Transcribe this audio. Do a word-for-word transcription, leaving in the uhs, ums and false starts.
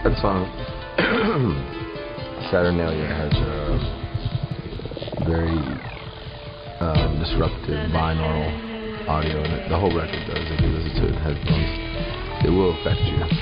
That song, Saturnalia, has a very um, disruptive binaural audio in it. The whole record does. If you listen to it in headphones, it will affect you.